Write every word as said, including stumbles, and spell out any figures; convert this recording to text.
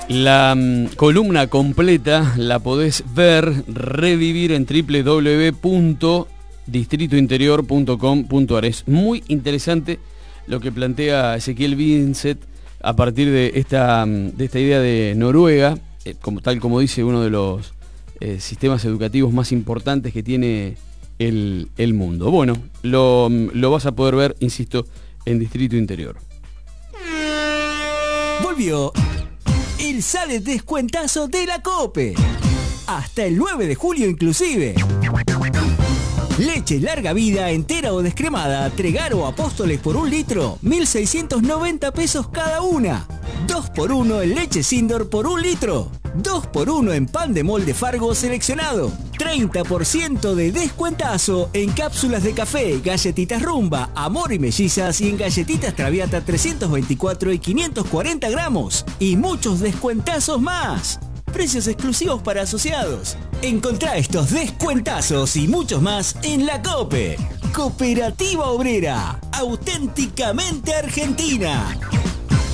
La um, columna completa la podés ver, revivir en doble u doble u doble u punto distrito interior punto com punto a r. Es muy interesante lo que plantea Ezequiel Vincent a partir de esta, de esta idea de Noruega, eh, como, tal como dice, uno de los eh, sistemas educativos más importantes que tiene el, el mundo. Bueno, lo, lo vas a poder ver, insisto, en Distrito Interior. Volvió el Sale Descuentazo de la COPE. Hasta el nueve de julio inclusive. Leche larga vida, entera o descremada, Tregar o Apóstoles por un litro, mil seiscientos noventa pesos cada una. dos por uno en leche Sindor por un litro. dos por uno en pan de molde Fargo seleccionado. treinta por ciento de descuentazo en cápsulas de café, galletitas Rumba, Amor y Mellizas y en galletitas Traviata trescientos veinticuatro y quinientos cuarenta gramos. Y muchos descuentazos más. Precios exclusivos para asociados. Encontrá estos descuentazos y muchos más en la COPE. Cooperativa Obrera, auténticamente argentina.